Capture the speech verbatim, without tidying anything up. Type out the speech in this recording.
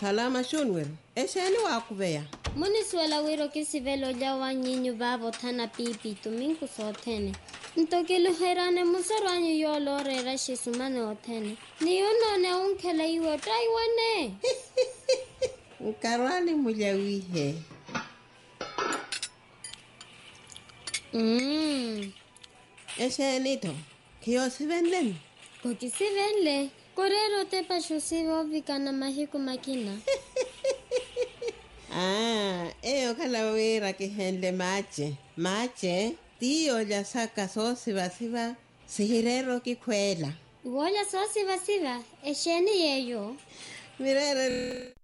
Salama shunwero. Esheni wakuveya. Muni suela wiro kisivelo jawa nyinyu babo thana pipi tuminku sothene. Ntokelu herane musarwanyu yolo rera shisumane othene. Niyonone unkela iwo taiwane. Nkarwani mujawihe. Mmm. Esheni to. Kiyo sivenlen. Koki sivenle. Korero te pashusivo vikana mahiku makina. Ah, eyo kalawira kihenle mache. Mache, tiyo ya saka so siva siva, sihirero kikwela. Wola so siva siva, esheni yeyo. Mirere